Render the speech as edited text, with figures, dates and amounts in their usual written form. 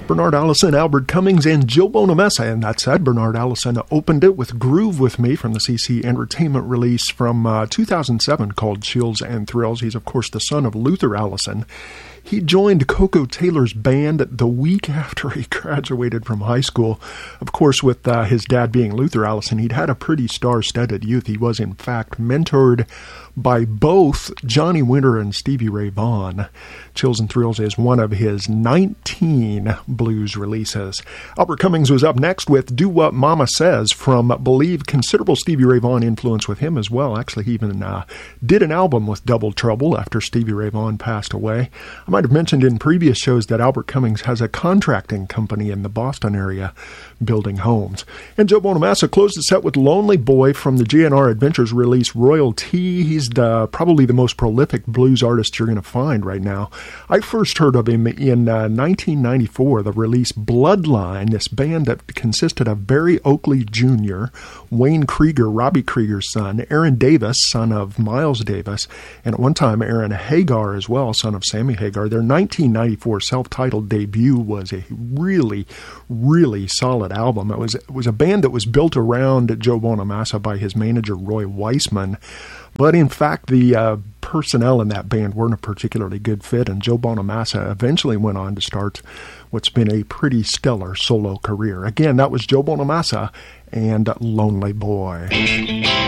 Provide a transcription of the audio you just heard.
Bernard Allison, Albert Cummings, and Joe Bonamessa. And that said, Bernard Allison opened it with Groove With Me from the CC Entertainment release from 2007 called Chills and Thrills. He's, of course, the son of Luther Allison. He joined Coco Taylor's band the week after he graduated from high school. Of course, with his dad being Luther Allison, he'd had a pretty star-studded youth. He was, in fact, mentored by both Johnny Winter and Stevie Ray Vaughan. Chills and Thrills is one of his 19 blues releases. Albert Cummings was up next with Do What Mama Says from Believe. Considerable Stevie Ray Vaughan influence with him as well. Actually, he even did an album with Double Trouble after Stevie Ray Vaughan passed away. I might have mentioned in previous shows that Albert Cummings has a contracting company in the Boston area building homes. And Joe Bonamassa closed the set with Lonely Boy from the GNR Adventures release Royalty. He's probably the most prolific blues artist you're going to find right now. I first heard of him in 1994, the release Bloodline, this band that consisted of Barry Oakley Jr., Wayne Krieger, Robbie Krieger's son, Aaron Davis, son of Miles Davis, and at one time Aaron Hagar as well, son of Sammy Hagar. Their 1994 self-titled debut was a really, really solid album. It was a band that was built around Joe Bonamassa by his manager Roy Weissman, but in fact the personnel in that band weren't a particularly good fit, and Joe Bonamassa eventually went on to start what's been a pretty stellar solo career. Again, that was Joe Bonamassa and Lonely Boy.